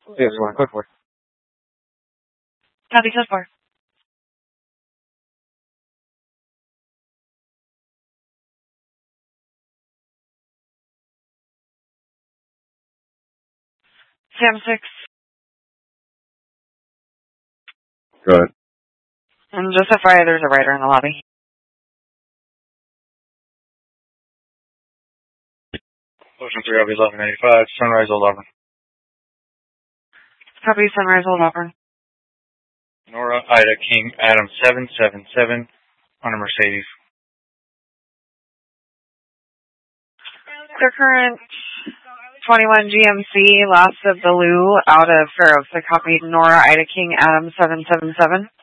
Yeah, just want to click for. Copy, code 4. Sam 6. Good. And just FYI, there's a writer in the lobby. Ocean 3, I'll be 1185, Sunrise 11. Copy, Sunrise Old Auburn. Nora, Ida, King, Adam 777 on a Mercedes. Clear current 21 GMC, last of the Lou out of Fair Oaks. I copied Nora, Ida, King, Adam 777.